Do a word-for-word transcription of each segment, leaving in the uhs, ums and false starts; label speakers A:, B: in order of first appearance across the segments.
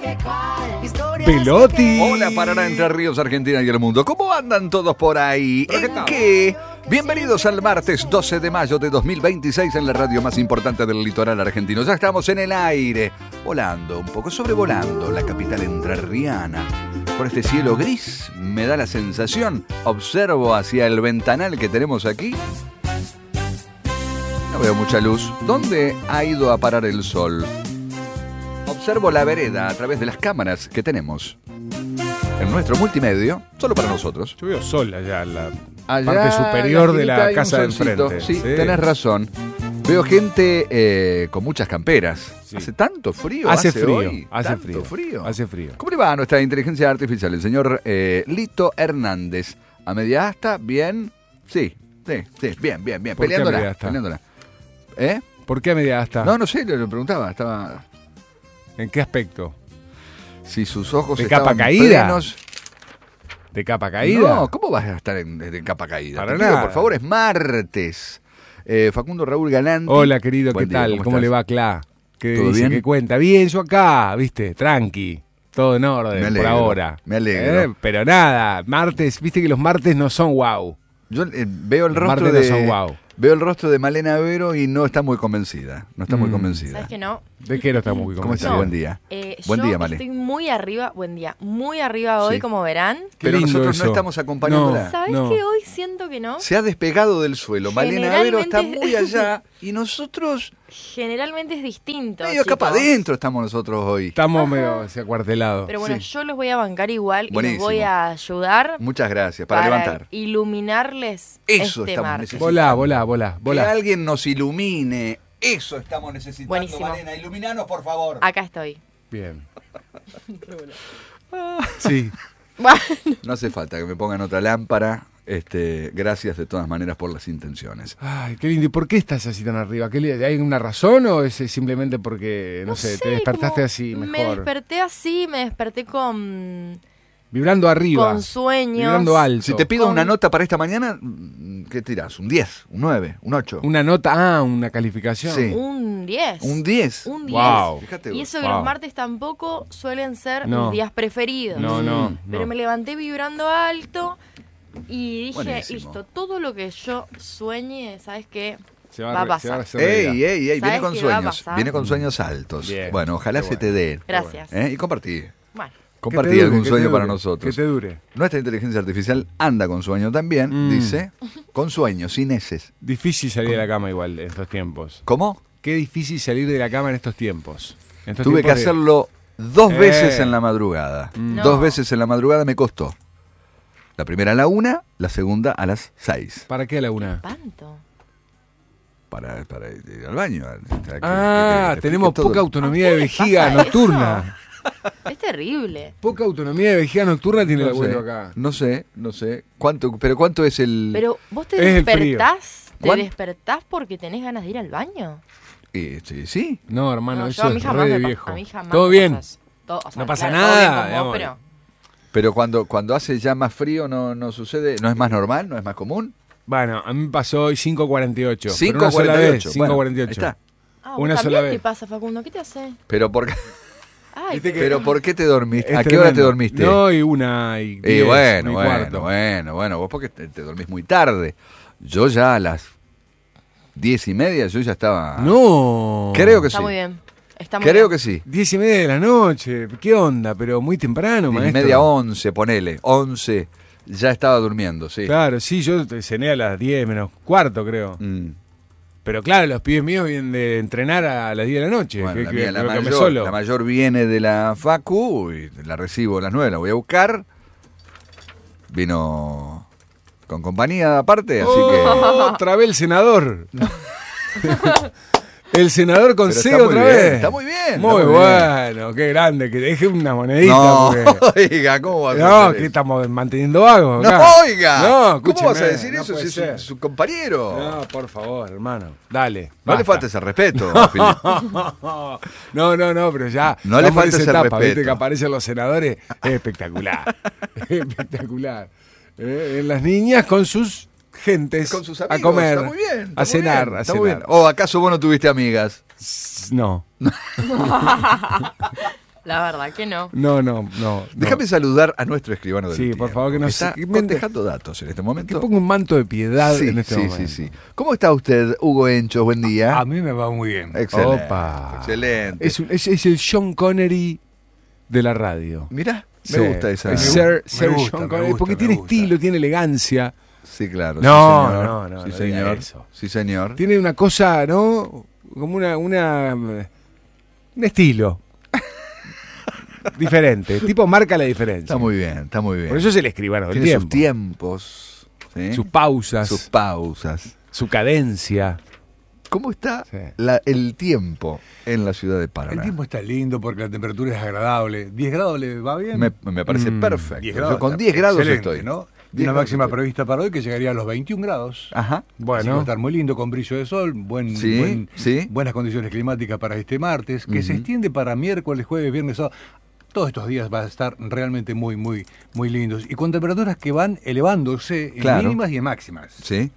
A: Pelotti.
B: Hola, Paraná, Entre Ríos, Argentina y el mundo. ¿Cómo andan todos por ahí? ¿En qué? Bienvenidos al martes doce de mayo de dos mil veintiséis en la radio más importante del litoral argentino. Ya estamos en el aire, volando un poco, sobrevolando la capital entrerriana. Por este cielo gris me da la sensación, observo hacia el ventanal que tenemos aquí. No veo mucha luz. ¿Dónde ha ido a parar el sol? Observo la vereda a través de las cámaras que tenemos en nuestro multimedio, solo para nosotros.
A: Yo veo sol allá en la
B: Allá
A: parte superior
B: la
A: de la casa de enfrente.
B: Sí, sí, tenés razón. Veo gente eh, con muchas camperas. Sí. ¿Hace tanto frío?
A: Hace, hace frío,
B: hoy?
A: hace
B: ¿Tanto
A: frío,
B: frío.
A: Hace frío.
B: ¿Cómo le va a nuestra inteligencia artificial? El señor eh, Lito Hernández. ¿A media asta? ¿Bien? Sí, sí, sí, bien, bien, bien.
A: ¿Por
B: Peleándola,
A: qué a media asta?
B: peleándola. ¿Eh?
A: ¿Por qué a media asta?
B: No, no sé, le, le preguntaba. Estaba...
A: ¿En qué aspecto?
B: Si sus ojos
A: ¿De
B: estaban
A: capa caída?
B: plenos.
A: ¿De capa caída?
B: No, ¿cómo vas a estar en, en capa caída?
A: Para
B: Te pido,
A: nada.
B: por favor, es martes. Eh, Facundo Raúl Galanti.
A: Hola, querido,
B: Buen
A: ¿qué
B: día,
A: tal?
B: ¿cómo
A: ¿Cómo,
B: estás?
A: le va, Cla? ¿Qué
B: ¿Todo
A: dice?
B: bien?
A: ¿Qué cuenta? Bien, yo acá, viste, tranqui. Todo en orden,
B: Me alegro,
A: por ahora.
B: me alegro.
A: Eh, Pero nada, martes, viste que los martes no son wow.
B: Yo eh, veo el
A: Los
B: rostro
A: martes
B: de
A: no son guau.
B: veo el rostro de Malena Vero y no está muy convencida. No está muy
A: Mm.
B: convencida.
C: ¿Sabes que no?
A: ¿De qué no está muy
B: ¿Cómo estás?
A: convencido?
B: Buen día.
C: Eh,
B: Buen
C: yo
B: día, Male.
C: estoy muy arriba, buen día, muy arriba hoy,
B: Sí.
C: como verán.
A: Qué
B: Pero
A: lindo
B: nosotros
A: eso.
B: no estamos acompañándola.
A: No.
C: ¿Sabes que hoy siento que no?
B: Se ha despegado del suelo. Malena Vero está
C: Generalmente-
B: muy allá y nosotros
C: Generalmente es distinto.
B: medio acá
C: chicos.
B: para adentro estamos nosotros hoy.
A: Estamos medio así acuartelados.
C: Pero bueno,
B: Sí.
C: yo los voy a bancar igual y
B: Buenísimo.
C: los voy a ayudar
B: Muchas gracias. Para, levantar.
C: iluminarles
B: Eso
C: este
B: estamos
C: martes.
B: necesitando.
A: Volá, volá, volá,
B: Que
A: volá.
B: alguien nos ilumine. Eso estamos necesitando,
C: Buenísimo.
B: Malena. Iluminanos, por favor.
C: Acá estoy.
A: Bien. Sí.
C: Bueno,
B: No hace falta que me pongan otra lámpara. Este, gracias de todas maneras por las intenciones.
A: Ay, qué lindo. ¿Y por qué estás así tan arriba? ¿Qué le- ¿Hay una razón o es eh, simplemente porque, no, sé, te despertaste
C: como
A: así
C: Me
A: mejor?
C: desperté así, me desperté con,
A: Vibrando arriba.
C: con sueños.
A: Vibrando alto.
B: Si te pido
C: Con-
B: una nota para esta mañana, ¿qué tirás? ¿Un diez? ¿Un nueve? ¿Un ocho?
A: Una nota, ah, una calificación.
B: Sí.
C: Un diez.
B: ¿Un diez?
C: Un diez.
A: Wow.
B: Fíjate
C: Y
B: vos.
C: eso que
A: Wow.
C: los martes tampoco suelen ser
A: No.
C: mis días preferidos.
A: No, no,
C: Pero
A: no.
C: me levanté vibrando alto y dije,
B: Buenísimo.
C: listo, todo lo que yo sueñe, ¿sabes qué?
A: Se
C: Va a
A: re- se
C: pasar.
A: hacer
B: Ey,
A: realidad.
B: ey, ey, viene
C: ¿Sabes
B: con
C: qué va a
B: sueños.
C: pasar?
B: Viene con sueños altos.
A: Bien.
B: Bueno, ojalá
A: Qué
B: se
A: bueno.
B: te dé.
C: Gracias.
B: ¿Eh? Y compartí.
C: Bueno,
B: Compartí
A: Que te dure,
B: algún
A: que te
B: sueño
A: dure,
B: para nosotros.
A: Que te dure.
B: Nuestra inteligencia artificial anda con sueño también,
A: Mm.
B: dice. Con sueños, sin eses.
A: Difícil salir de la cama igual en estos tiempos.
B: ¿Cómo?
A: Qué difícil salir de la cama en estos tiempos. En estos
B: Tuve que
A: tiempos de-
B: hacerlo dos
A: Eh.
B: veces en la madrugada.
A: Mm.
B: Dos
C: No.
B: veces en la madrugada me costó. La primera a la una, la segunda a las seis.
A: ¿Para qué a la una?
C: espanto.
B: Para, para ir al baño. Que-
A: Ah,
B: que- que te
A: tenemos
B: explique todo.
A: poca autonomía
C: ¿A
A: de
C: usted le
A: vejiga
C: pasa
A: nocturna.
C: Es terrible.
A: Poca autonomía de vejiga nocturna tiene el
B: No
A: abuelo
B: sé,
A: acá.
B: no sé, no sé. ¿Cuánto, pero ¿cuánto es el...?
C: Pero vos te
A: Es el frío.
C: despertás, te
B: ¿Cuán-
C: despertás porque tenés ganas de ir al baño.
B: Eh, sí, sí.
A: No, hermano,
C: No, yo
A: eso
C: a mí
A: es
C: jamás
A: re de
C: me pa-
A: viejo.
C: a mí jamás
A: ¿Todo
C: me
A: bien?
C: pasa eso. Todo- o sea,
A: No pasa
C: claro, todo bien
A: nada,
C: con vos,
A: digamos.
C: pero
B: Pero cuando, cuando hace ya más frío no, no sucede, ¿no es más normal? ¿No es más común?
A: Bueno, a mí me pasó hoy cinco cuarenta y ocho.
B: cinco
A: Pero una sola
B: cuarenta y
A: vez,
B: ocho.
A: cinco cuarenta y ocho.
B: Bueno, ahí está.
C: Ah,
A: Una
C: vos
A: sola
C: también
A: vez.
C: te pasa, Facundo? ¿Qué te hace?
B: Pero ¿por qué,
C: Ay,
A: Viste que-
B: pero ¿por qué te dormiste?
A: Es
B: ¿A qué hora te
A: tremendo.
B: dormiste?
A: No, y una y
B: Y
A: diez,
B: bueno,
A: una y
B: bueno,
A: cuarto.
B: bueno, bueno, vos porque te, te dormís muy tarde. Yo ya a las diez y media yo ya estaba...
A: No.
B: Creo que
C: está
B: sí.
C: muy bien. Está muy
B: Creo
C: bien.
B: que sí.
A: Diez y media de la noche. ¿Qué onda? Pero muy temprano,
B: Diez y
A: maestro.
B: media, once, ponele. Once, ya estaba durmiendo, sí.
A: Claro, sí, yo cené a las diez menos cuarto, creo.
B: Mm.
A: Pero claro, los pibes míos vienen de entrenar a las diez de la noche.
B: Bueno,
A: que,
B: la,
A: que-
B: mía, la,
A: creo que me
B: mayor,
A: solo.
B: la mayor viene de la Facu y la recibo a las nueve, la voy a buscar. Vino con compañía aparte, así que...
A: Oh, otra vez el senador. El senador con
B: Pero
A: C
B: está muy
A: otra
B: bien,
A: vez.
B: está muy bien,
A: Muy,
B: está muy
A: bueno, qué grande. Que deje una monedita.
B: No,
A: porque-
B: oiga, ¿cómo vas a
A: No,
B: hacer
A: que
B: eso?
A: estamos manteniendo vagos.
B: No,
A: acá.
B: oiga,
A: No,
B: ¿cómo vas a
A: escúcheme,
B: decir
A: no
B: eso
A: puede
B: si es
A: ser.
B: su, su compañero?
A: No, por favor, hermano. Dale.
B: No le
A: basta.
B: faltes el respeto, Filipe.
A: No, no, no, pero ya.
B: No le
A: estamos en
B: faltes
A: esa
B: el
A: etapa,
B: respeto.
A: ¿viste? Que aparecen los senadores. Es espectacular. Es espectacular. Eh, en las niñas con sus gentes.
B: Con sus amigos,
A: a comer.
B: está muy bien. está
A: a
B: muy
A: cenar.
B: bien,
A: a
B: está muy
A: cenar.
B: bien. ¿O acaso vos no tuviste amigas?
A: No.
C: La verdad que no.
A: No, no, no. no.
B: Déjame saludar a nuestro escribano del
A: Sí,
B: tiempo,
A: por favor, que nos
B: está
A: que-
B: cotejando datos en este
A: Que
B: momento.
A: ponga un manto de piedad
B: Sí,
A: en este
B: sí,
A: momento.
B: sí, sí. ¿Cómo está usted, Hugo Enchos? Buen día.
D: A mí me va muy bien.
B: Excelente.
A: Opa.
B: Excelente.
A: Es, un- es, es el Sean Connery de la radio.
B: Mirá, me
A: Sí,
B: gusta esa.
A: es
D: Me
A: Sir,
D: gusta,
A: Sir
D: me gusta,
A: Sean
D: me
A: Connery,
D: gusta,
A: porque
D: me
A: tiene
D: gusta.
A: estilo, tiene elegancia.
B: Sí, claro.
A: No,
B: sí, señor.
A: no, no,
B: Sí,
A: no
B: señor.
A: diga eso.
B: Sí, señor.
A: Tiene una cosa, ¿no? Como una, una un estilo diferente. Tipo marca la diferencia.
B: Está muy bien, está muy bien.
A: Por eso es el escribano del
B: Tiene
A: tiempo.
B: sus tiempos, ¿sí?
A: Sus pausas,
B: sus pausas.
A: su cadencia.
B: ¿Cómo está
A: Sí.
B: la- el tiempo en la ciudad de Paraná?
D: El tiempo está lindo porque la temperatura es agradable. ¿diez grados le va bien?
B: Me, me parece
A: Mm,
B: perfecto.
D: diez
B: Yo
D: grados
B: con
D: está
B: diez grados
D: excelente,
B: estoy.
D: ¿no?
B: diez
D: Una
B: grados
D: máxima
B: estoy.
D: prevista para hoy que llegaría a los veintiún grados.
B: Ajá.
D: Así que
A: Bueno,
D: va a estar muy lindo con brillo de sol, buen,
B: Sí,
D: buen-
B: sí.
D: buenas condiciones climáticas para este martes, que se
B: Ujú.
D: extiende para miércoles, jueves, viernes, sábado. Todos estos días va a estar realmente muy, muy, muy lindos. Y con temperaturas que van elevándose en
B: Claro.
D: mínimas y en máximas.
B: Sí.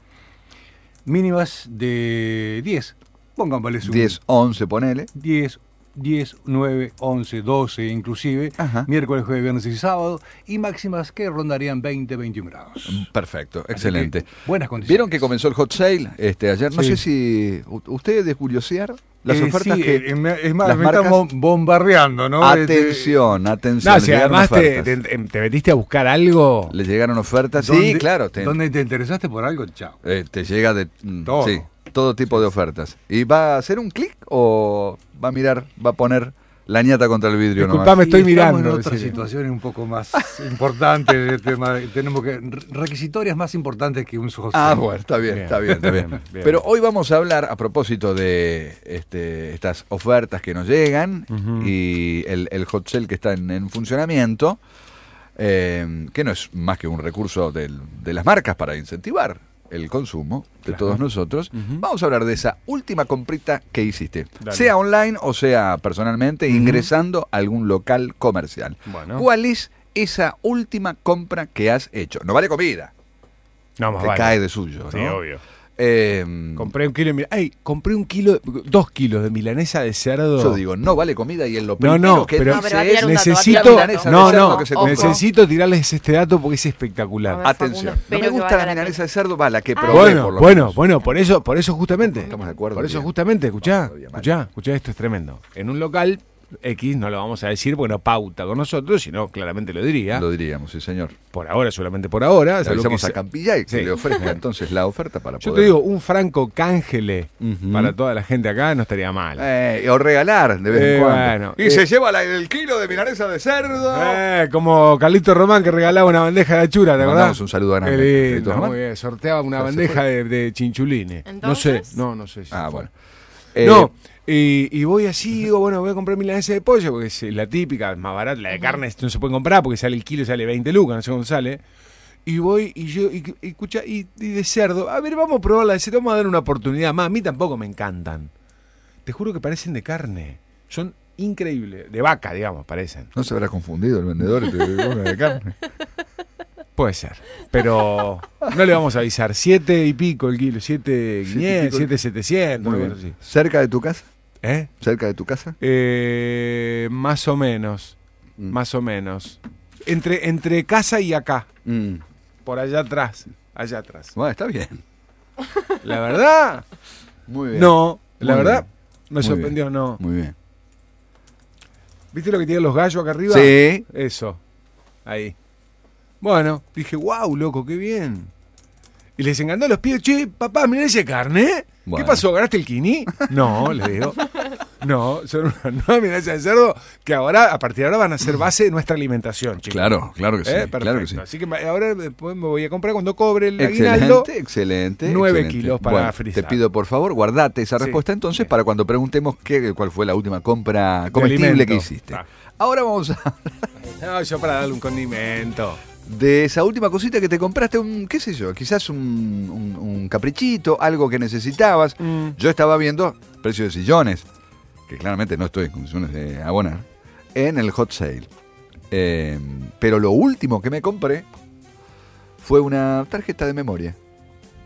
D: Mínimas de diez. Pónganle su
B: diez, once, ponele.
D: diez, diez, nueve, once, doce inclusive,
B: Ajá.
D: miércoles, jueves, viernes y sábado, y máximas que rondarían veinte, veintiún grados.
B: Perfecto,
D: Así
B: excelente.
D: que, buenas condiciones.
B: ¿Vieron que comenzó el hot sale este, ayer? No
D: Sí.
B: sé si u- ustedes de curiosear las
D: Eh,
B: ofertas
D: sí,
B: que...
D: eh, me- es más,
B: las
D: me
B: marcas-
D: estamos bombardeando, ¿no?
B: Atención, atención.
A: no,
B: le
A: si
B: llegaron
A: además te,
B: ofertas.
A: te- te metiste a buscar algo.
B: Le llegaron ofertas.
D: ¿Dónde-
B: Sí, claro. Te,
D: ¿Dónde te interesaste por algo? Chao.
B: eh, te llega de mm,
D: Todo.
B: sí, todo tipo de ofertas. ¿Y va a hacer un clic o va a mirar, va a poner la ñata contra el vidrio nomás?
A: Disculpame, estoy
D: Y estamos
A: mirando.
D: en otras
A: decile.
D: situaciones un poco más importantes. el tema, tenemos que requisitorias más importantes que un social.
B: Ah, bueno, está bien,
A: Bien,
B: está bien, está bien.
A: bien, bien.
B: Pero hoy vamos a hablar a propósito de este, estas ofertas que nos llegan
A: Ujú.
B: y el, el hot sale que está en, en funcionamiento, eh, que no es más que un recurso del- de las marcas para incentivar el consumo de
A: Claro.
B: todos nosotros.
A: Ujú.
B: Vamos a hablar de esa última comprita que hiciste,
A: Dale.
B: sea online o sea personalmente,
A: Ujú.
B: ingresando a algún local comercial.
A: Bueno.
B: ¿Cuál es esa última compra que has hecho? No vale comida,
A: No, más
B: te
A: vale.
B: cae de suyo, ¿no?
A: Sí, obvio.
B: Eh,
A: Compré un kilo de mil- Ay, compré un kilo, dos kilos de milanesa de cerdo.
B: Yo digo, no vale comida y en lo
A: No,
B: primero
A: no,
B: que
A: pero,
C: No, pero va a
B: dice
C: tirar un
B: es
C: dato, va a
A: necesito,
C: tirar un dato.
A: no,
B: de cerdo
A: no,
B: que se
C: Ojo.
B: compró.
A: necesito tirarles este dato porque es
C: A
A: espectacular.
C: ver,
B: Atención,
C: Facundo,
B: no me
C: espero que
B: gusta la
C: valga la
B: milanesa
C: pena.
B: de cerdo, va, la que
C: Ah.
B: probé
A: Bueno,
B: por lo
A: bueno,
B: menos.
A: bueno, por eso, por eso justamente.
B: Estamos de acuerdo,
A: Por eso
B: bien.
A: justamente, escuchá,
B: Todavía mal.
A: escuchá, escuchá, esto es tremendo. En un local X, no lo vamos a decir porque no pauta con nosotros, sino claramente lo diría.
B: Lo diríamos, sí señor.
A: Por ahora, solamente por ahora.
B: Le
A: salvo
B: avisamos
A: que
B: a
A: se-
B: Campillay que
A: Sí.
B: le ofrezca entonces la oferta para
A: Yo
B: poder...
A: te digo, un franco cángele
B: Ujú.
A: para toda la gente acá no estaría mal.
B: Eh, o regalar de vez
A: Eh,
B: en cuando.
A: bueno,
B: y
A: eh.
B: se lleva la- el kilo de milanesa de cerdo.
A: Eh, como Carlito Román que regalaba una bandeja de achura, ¿te
B: Le
A: acordás?
B: mandamos un saludo grande,
A: Qué lindo,
B: Carlito Román.
A: muy bien. Sorteaba una
B: Ya se
A: bandeja
B: fue.
A: de, de chinchulines.
C: ¿Entonces?
A: No sé, no, no sé. si
B: Ah,
A: fue.
B: bueno. Eh,
A: No, y, y voy así, digo, bueno, voy a comprar milanesa de pollo, porque es la típica, es más barata. La de carne no se puede comprar porque sale el kilo, sale veinte lucas, no sé cómo sale. Y voy, y yo, y, y escucha, y, y de cerdo, a ver, vamos a probarla de cerdo, vamos a dar una oportunidad más. A mí tampoco me encantan. Te juro que parecen de carne. Son increíbles. De vaca, digamos, parecen.
B: No se habrá confundido el vendedor y te digo, de carne.
A: Puede ser. Pero no le vamos a avisar. Siete y pico el kilo, siete
B: Siete y
A: quinientos,
B: pico.
A: siete setecientos,
B: Muy
A: una
B: bien.
A: cosa así.
B: ¿Cerca de tu casa?
A: ¿Eh?
B: ¿Cerca de tu casa?
A: Eh, más o menos.
B: Mm.
A: Más o menos. Entre, entre casa y acá.
B: Mm.
A: Por allá atrás. Allá atrás.
B: Bueno, está bien.
A: La verdad,
B: Muy bien.
A: no. La
B: Muy
A: verdad,
B: bien.
A: me
B: Muy
A: sorprendió, no.
B: Muy bien.
A: ¿Viste lo que tienen los gallos acá arriba?
B: Sí.
A: Eso. Ahí. Bueno, dije, wow, loco, qué bien. Y les encantó a los pibes, che, papá, mirá ese carne.
B: Bueno.
A: ¿Qué pasó? ¿Ganaste el quini? No, les digo. No, son una nueva milanesa de cerdo que ahora, a partir de ahora, van a ser base de nuestra alimentación, chicos.
B: Claro, claro que sí.
A: Eh,
B: claro que sí.
A: perfecto. Así que ma- ahora después me voy a comprar cuando cobre el aguinaldo.
B: Excelente, excelente.
A: nueve
B: excelente.
A: kilos para
B: Bueno,
A: frizar.
B: Te pido, por favor, guardate esa
A: Sí,
B: respuesta entonces
A: sí.
B: para cuando preguntemos qué, cuál fue la última compra
A: De
B: comestible
A: alimento.
B: que hiciste.
A: Ah.
B: Ahora vamos a
A: No, yo para darle un condimento.
B: de esa última cosita que te compraste, un, qué sé yo, quizás un, un- un caprichito, algo que necesitabas.
A: Mm.
B: Yo estaba viendo precios de sillones, que claramente no estoy en condiciones de abonar, en el hot sale. Eh, pero lo último que me compré fue una tarjeta de memoria.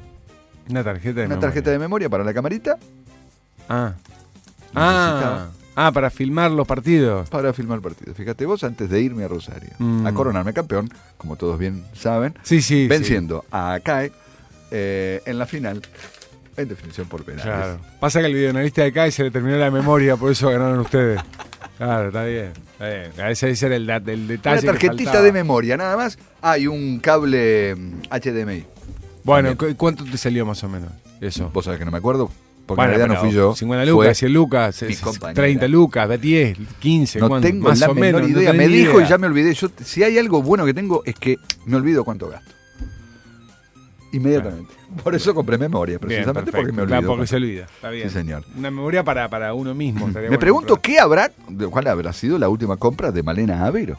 A: Una tarjeta de
B: Una
A: memoria.
B: tarjeta de memoria para la camarita.
A: Ah.
B: Necesitaba.
A: Ah. Ah, para filmar los partidos.
B: Para filmar partidos. Fíjate vos, antes de irme a Rosario,
A: Mm.
B: a coronarme campeón, como todos bien saben,
A: Sí, sí.
B: venciendo a Acae eh, en la final, en definición por
A: Sí.
B: penales.
A: Claro. Pasa que el videoanalista de acá se le terminó la memoria, por eso ganaron ustedes. Claro, está bien. Está bien. A ese ese era el, da- el detalle.
B: Una
A: que
B: tarjetita
A: faltaba.
B: de memoria, nada más. Hay un cable mm, H D M I.
A: Bueno,
B: También.
A: ¿cu- ¿cuánto te salió más o menos eso?
B: Vos sabés que no me acuerdo, porque
A: Bueno,
B: en realidad no
A: pero
B: fui yo.
A: cincuenta
B: fue
A: lucas, cien lucas,
B: mi
A: es-
B: compañera.
A: treinta lucas, diez, quince,
B: No
A: ¿cuánto?
B: tengo
A: más
B: la
A: o
B: menor
A: menos. no
B: idea.
A: tenés
B: Me
A: ni
B: dijo
A: idea.
B: y ya me olvidé. Yo, si hay algo bueno que tengo es que me olvido cuánto gasto. Inmediatamente. Por eso compré memoria,
A: Bien,
B: precisamente
A: perfecto.
B: porque me
A: Claro,
B: olvido.
A: porque se olvida. Está bien.
B: Sí, señor.
A: Una memoria para, para uno mismo. estaría
B: Me
A: bueno
B: pregunto
A: comprar.
B: qué habrá, de cuál habrá sido la última compra de Malena Avero.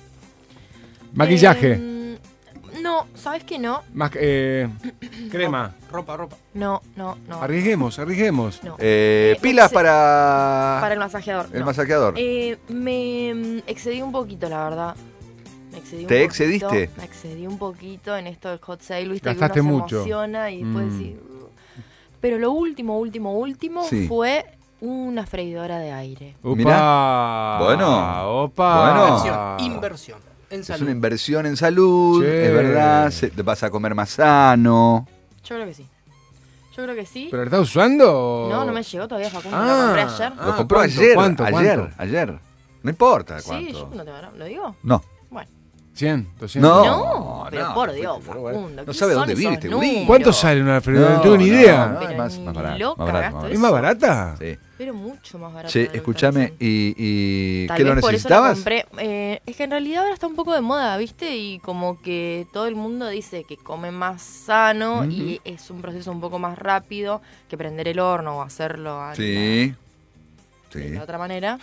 A: Maquillaje.
C: Eh, no, ¿sabes qué no?
A: Más, eh, crema.
D: Ropa, ropa.
C: No, no, no.
A: Arriesguemos, arriesguemos.
C: No.
B: Eh,
C: Eh,
B: pilas
C: ex-
B: para,
C: Para el masajeador.
B: el
C: no.
B: masajeador.
C: Eh, me mm, excedí un poquito, la verdad. Me excedí un
B: ¿Te
C: poquito,
B: excediste?
C: Me excedí un poquito en esto del hot sale, viste
A: Gastaste
C: que uno
A: mucho.
C: se emociona y después
A: Mm.
C: decís, "Uh". Pero lo último, último, último
B: Sí.
C: fue una freidora de aire.
A: Opa.
B: Mirá. Bueno.
A: Opa.
B: Bueno.
E: Inversión, inversión en
B: Es
E: salud.
B: una inversión en salud,
A: Sí.
B: es verdad. Se- te vas a comer más sano.
C: Yo creo que sí. Yo creo que sí.
A: ¿Pero la estás usando? o-
C: No, no me llegó todavía, Facundo.
A: Ah.
C: Lo compré ayer.
A: Ah,
B: Lo compró
A: ¿cuánto,
B: ayer.
A: cuánto,
B: ayer,
A: cuánto?
B: ayer. No importa
C: Sí,
B: cuánto.
C: yo no te ¿lo digo?
B: No.
C: Bueno.
A: cien, doscientos.
B: No.
C: No, pero
B: no,
C: por Dios,
B: pero bueno.
C: Facundo.
B: No
C: ¿qué
B: sabe
C: son
B: dónde vive
C: esos
B: este gurito.
C: números?
A: ¿Cuánto sale una freidora? No, tengo ni
B: no,
A: idea.
B: no,
C: Pero
B: es más,
C: ni
B: más barato.
C: loca
B: más barato,
C: gasto
B: más
A: ¿Es
C: eso.
A: más barata?
B: Sí.
C: Pero mucho más barato.
B: Che,
C: de lo que
B: escúchame,
C: están diciendo.
B: y, y
C: Tal
B: ¿qué lo
C: vez por eso lo
B: necesitabas?
C: compré. Eh, es que en realidad ahora está un poco de moda, ¿viste? Y como que todo el mundo dice que come más sano
B: Ujú.
C: y es un proceso un poco más rápido que prender el horno o hacerlo a-
B: Sí.
C: de
B: Sí.
C: la otra manera.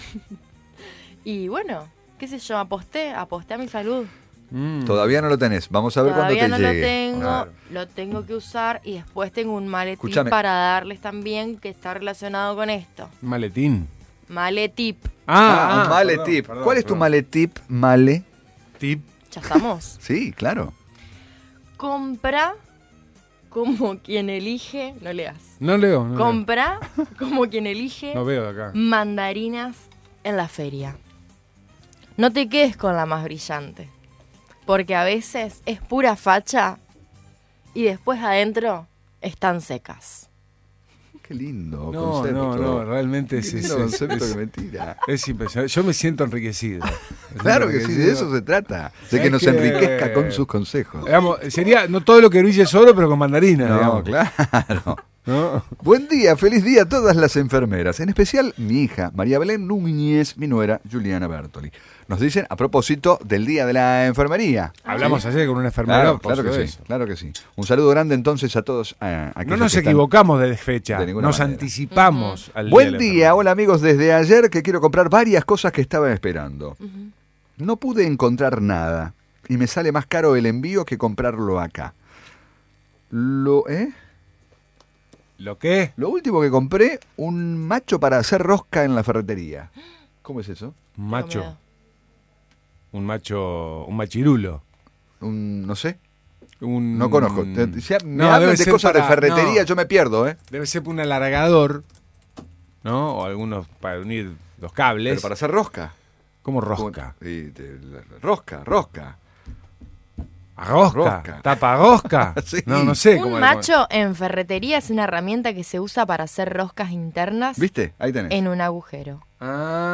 C: Y bueno, qué sé yo, aposté, aposté a mi salud.
A: Mm.
B: Todavía no lo tenés. Vamos a ver
C: Todavía
B: cuándo
C: no
B: te llegue.
C: lo tengo,
A: Claro.
C: lo tengo que usar y después tengo un maletín
B: Escúchame.
C: para darles también que está relacionado con esto.
A: Maletín.
C: Maletip.
B: Ah, un
A: ah,
B: male
A: perdón,
B: tip.
A: perdón,
B: ¿Cuál es tu
A: perdón.
B: male tip? Male.
A: Tip.
C: Ya estamos.
B: Sí, claro.
C: Compra como quien elige, no leas.
A: No leo. No, leo.
C: Compra como quien elige
A: No veo de acá.
C: mandarinas en la feria. No te quedes con la más brillante, porque a veces es pura facha y después adentro están secas.
B: Qué lindo
A: No,
B: concepto.
A: no, no, realmente es,
B: Qué
A: es,
B: lindo
A: es-
B: concepto
A: es-
B: que mentira.
A: es impresionante. Yo me siento enriquecido. Me siento
B: Claro que sí, de
A: enriquecido.
B: eso se trata. De
A: Es
B: que nos
A: que-
B: enriquezca con sus consejos.
A: Digamos, sería no todo lo que brille es oro, pero con mandarina.
B: No,
A: digamos.
B: claro.
A: ¿No?
B: Buen día, feliz día a todas las enfermeras, en especial mi hija, María Belén Núñez, mi nuera, Juliana Bertoli. Nos dicen a propósito del Día de la Enfermería.
A: Hablamos ayer con una enfermera.
B: Claro,
A: por
B: claro que
A: sobre
B: sí,
A: eso.
B: claro que sí. Un saludo grande entonces a todos. eh,
A: No
B: aquellos
A: nos
B: que están-
A: equivocamos de fecha.
B: De ninguna
A: Nos
B: manera.
A: anticipamos al
B: Buen
A: de la
B: día,
A: enfermera.
B: hola amigos, desde ayer que quiero comprar varias cosas que estaba esperando.
C: Ujú.
B: No pude encontrar nada y me sale más caro el envío que comprarlo acá. Lo, ¿eh?
A: ¿Lo qué?
B: Lo último que compré, un macho para hacer rosca en la ferretería. ¿Cómo es eso?
A: Un
C: Tengo
A: macho.
C: miedo.
A: Un macho. Un machirulo.
B: Un, no sé,
A: Un,
B: no conozco. Te- Si me
A: Mm. No,
B: hablan
A: debe
B: de
A: ser
B: cosas
A: para-
B: de ferretería,
A: no.
B: yo me pierdo, ¿eh?
A: Debe ser un alargador, ¿no? O algunos para unir los cables.
B: Pero para hacer rosca.
A: Como rosca.
B: Y te- la- la- rosca, rosca.
A: ¿A rosca?
B: Rosca.
A: ¿Tapa a rosca?
B: Sí.
A: No, no sé.
C: Un
A: cómo le
C: macho en ferretería es una herramienta que se usa para hacer roscas internas
B: ¿Viste? Ahí tenés.
C: en un agujero.
A: ponen.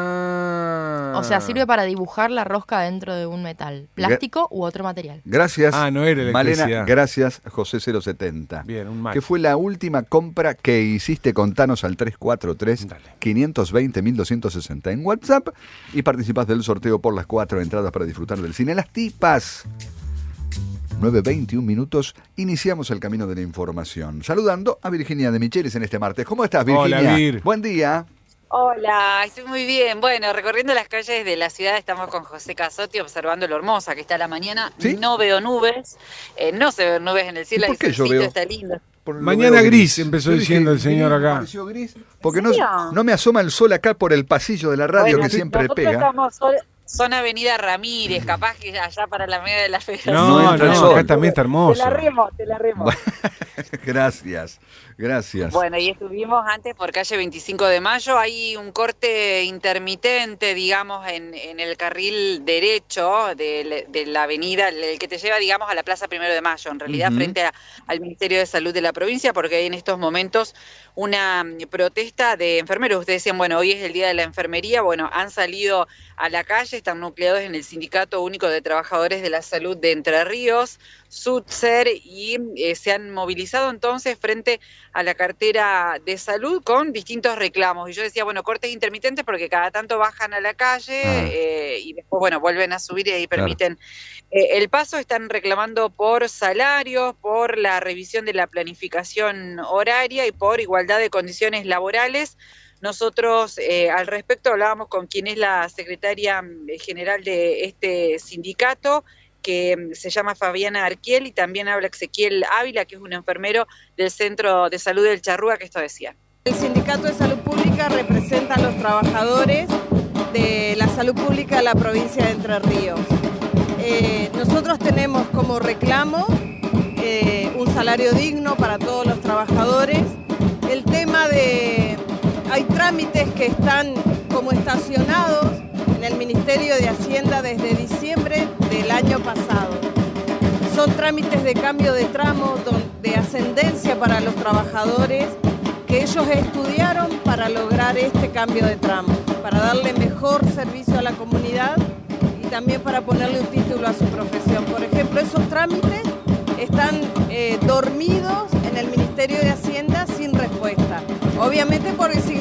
A: Ah.
C: O sea, sirve para dibujar la rosca dentro de un metal, plástico u otro material.
B: Gracias.
A: Ah, no era electricidad.
B: Malena, gracias, José cero setenta.
A: Bien, un macho.
B: ¿Qué fue la última compra que hiciste? Contanos al tres cuatro tres,
A: Dale.
B: cinco dos cero, uno dos seis cero en WhatsApp y participás del sorteo por las cuatro entradas para disfrutar del cine Las Tipas. nueve veintiún minutos, iniciamos el camino de la información. Saludando a Virginia de Michelis en este martes. ¿Cómo estás, Virginia?
A: Hola, Vir.
B: Buen día.
F: Hola, estoy muy bien. Bueno, recorriendo las calles de la ciudad estamos con José Casotti observando lo hermosa que está la mañana.
B: ¿Sí?
F: No veo nubes, eh, no se ven nubes en el cielo,
B: ¿Y por
F: el
B: qué yo
F: solcito
B: veo?
F: está lindo.
B: Por- lo
A: Mañana
B: veo
A: gris, empezó
B: Yo
A: diciendo el señor
B: gris,
A: acá.
B: pareció gris, porque no,
F: serio?
B: no me asoma el sol acá por el pasillo de la radio
F: Bueno,
B: que siempre
F: nosotros
B: pega.
F: estamos sol- zona Avenida Ramírez, capaz que allá para la media de la feria.
A: No,
B: No entra el
A: no,
B: sol.
A: acá también está hermoso.
F: Te la remo, te la remo.
B: Gracias, gracias.
F: Bueno, y estuvimos antes por calle veinticinco de mayo, hay un corte intermitente, digamos, en, en el carril derecho de, de la avenida, el que te lleva, digamos, a la Plaza Primero de Mayo, en realidad uh-huh. frente a, al Ministerio de Salud de la provincia, porque hay en estos momentos una protesta de enfermeros. Ustedes decían, bueno, hoy es el Día de la Enfermería, bueno, han salido a la calle, están nucleados en el Sindicato Único de Trabajadores de la Salud de Entre Ríos, SUTSER, y eh, se han movilizado entonces frente a la cartera de salud con distintos reclamos. Y yo decía, bueno, cortes intermitentes porque cada tanto bajan a la calle ah. eh, y después, bueno, vuelven a subir y ahí permiten claro. eh, el paso. Están reclamando por salarios, por la revisión de la planificación horaria y por igualdad de condiciones laborales. Nosotros eh, al respecto hablábamos con quien es la secretaria general de este sindicato, que se llama Fabiana Arquiel, y también habla Ezequiel Ávila, que es un enfermero del Centro de Salud del Charrúa, que esto decía.
E: El Sindicato de Salud Pública representa a los trabajadores de la salud pública de la provincia de Entre Ríos. Eh, nosotros tenemos como reclamo eh, un salario digno para todos los trabajadores. El tema de... hay trámites que están como estacionados en el Ministerio de Hacienda desde diciembre del año pasado. Son trámites de cambio de tramo, de ascendencia para los trabajadores que ellos estudiaron para lograr este cambio de tramo, para darle mejor servicio a la comunidad y también para ponerle un título a su profesión. Por ejemplo, esos trámites están eh, dormidos en el Ministerio de Hacienda sin respuesta. Obviamente porque